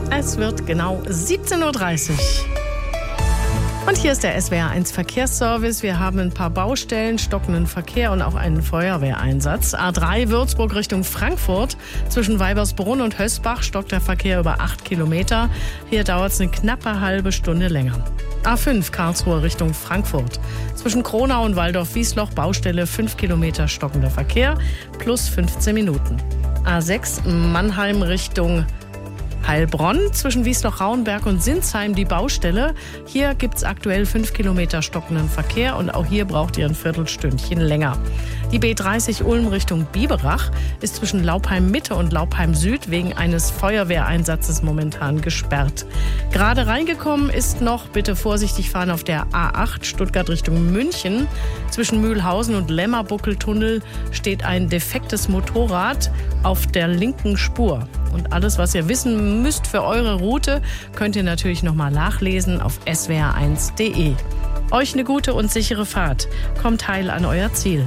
Es wird genau 17.30 Uhr. Und hier ist der SWR1 Verkehrsservice. Wir haben ein paar Baustellen, stockenden Verkehr und auch einen Feuerwehreinsatz. A3 Würzburg Richtung Frankfurt. Zwischen Weibersbrunn und Hösbach stockt der Verkehr über 8 Kilometer. Hier dauert es eine knappe halbe Stunde länger. A5 Karlsruhe Richtung Frankfurt. Zwischen Kronau und Waldorf-Wiesloch Baustelle 5 Kilometer stockender Verkehr plus 15 Minuten. A6 Mannheim Richtung Heilbronn, zwischen Wiesloch-Rauenberg und Sinsheim die Baustelle. Hier gibt es aktuell 5 Kilometer stockenden Verkehr und auch hier braucht ihr ein Viertelstündchen länger. Die B30 Ulm Richtung Biberach ist zwischen Laupheim-Mitte und Laupheim-Süd wegen eines Feuerwehreinsatzes momentan gesperrt. Gerade reingekommen ist noch, bitte vorsichtig fahren auf der A8 Stuttgart Richtung München. Zwischen Mühlhausen und Lämmerbuckeltunnel steht ein defektes Motorrad auf der linken Spur. Und alles, was ihr wissen müsst für eure Route, könnt ihr natürlich nochmal nachlesen auf swr1.de. Euch eine gute und sichere Fahrt. Kommt heil an euer Ziel.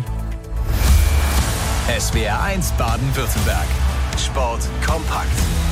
SWR1 Baden-Württemberg. Sport kompakt.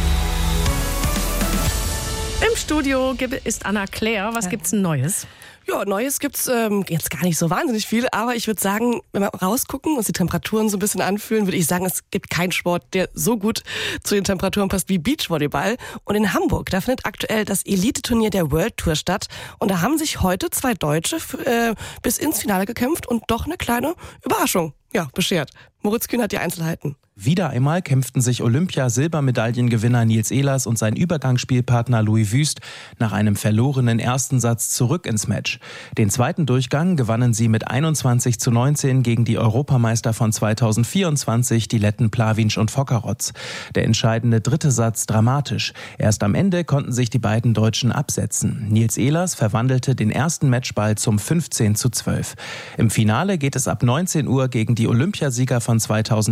Im Studio ist Anna Claire. Was gibt's denn Neues? Ja, Neues gibt's jetzt gar nicht so wahnsinnig viel, aber ich würde sagen, wenn wir rausgucken und uns die Temperaturen so ein bisschen anfühlen, würde ich sagen, es gibt keinen Sport, der so gut zu den Temperaturen passt wie Beachvolleyball. Und in Hamburg, da findet aktuell das Elite-Turnier der World Tour statt. Und da haben sich heute 2 Deutsche bis ins Finale gekämpft und doch eine kleine Überraschung beschert. Moritz Kühn hat die Einzelheiten. Wieder einmal kämpften sich Olympia-Silbermedaillengewinner Nils Ehlers und sein Übergangsspielpartner Louis Wüst nach einem verlorenen ersten Satz zurück ins Match. Den zweiten Durchgang gewannen sie mit 21:19 gegen die Europameister von 2024, die Letten Plavinc und Fokarotz. Der entscheidende dritte Satz dramatisch. Erst am Ende konnten sich die beiden Deutschen absetzen. Nils Ehlers verwandelte den ersten Matchball zum 15:12. Im Finale geht es ab 19 Uhr gegen die Olympiasieger von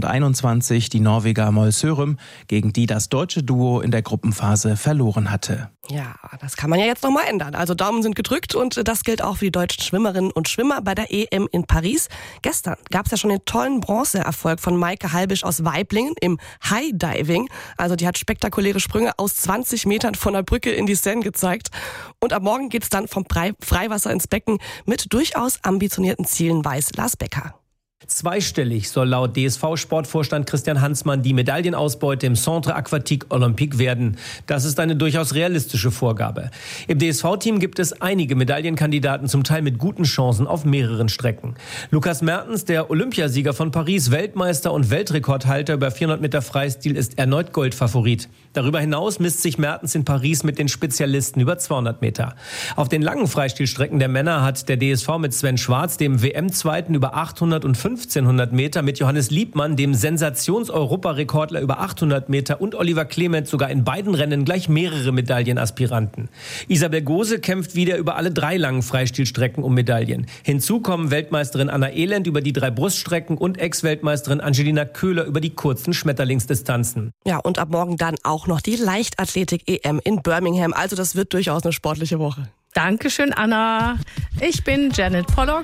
2021, die Norweger Molsørum, gegen die das deutsche Duo in der Gruppenphase verloren hatte. Ja, das kann man ja jetzt nochmal ändern. Also Daumen sind gedrückt und das gilt auch für die deutschen Schwimmerinnen und Schwimmer bei der EM in Paris. Gestern gab es ja schon den tollen Bronzeerfolg von Maike Halbisch aus Waiblingen im High Diving. Also die hat spektakuläre Sprünge aus 20 Metern von der Brücke in die Seine gezeigt. Und ab morgen geht es dann vom Freiwasser ins Becken mit durchaus ambitionierten Zielen, weiß Lars Becker. Zweistellig soll laut DSV-Sportvorstand Christian Hansmann die Medaillenausbeute im Centre Aquatique Olympique werden. Das ist eine durchaus realistische Vorgabe. Im DSV-Team gibt es einige Medaillenkandidaten, zum Teil mit guten Chancen auf mehreren Strecken. Lukas Mertens, der Olympiasieger von Paris, Weltmeister und Weltrekordhalter über 400 Meter Freistil, ist erneut Goldfavorit. Darüber hinaus misst sich Mertens in Paris mit den Spezialisten über 200 Meter. Auf den langen Freistilstrecken der Männer hat der DSV mit Sven Schwarz, dem WM-Zweiten über 800 und 1500 Meter, mit Johannes Liebmann, dem Sensations-Europarekordler über 800 Meter und Oliver Clement sogar in beiden Rennen gleich mehrere Medaillenaspiranten. Isabel Gose kämpft wieder über alle 3 langen Freistilstrecken um Medaillen. Hinzu kommen Weltmeisterin Anna Elend über die 3 Bruststrecken und Ex-Weltmeisterin Angelina Köhler über die kurzen Schmetterlingsdistanzen. Ja, und ab morgen dann auch noch die Leichtathletik-EM in Birmingham. Also das wird durchaus eine sportliche Woche. Dankeschön, Anna. Ich bin Janet Pollock.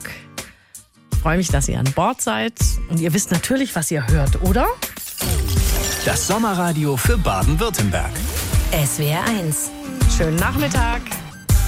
Ich freue mich, dass ihr an Bord seid. Und ihr wisst natürlich, was ihr hört, oder? Das Sommerradio für Baden-Württemberg. SWR1. Schönen Nachmittag.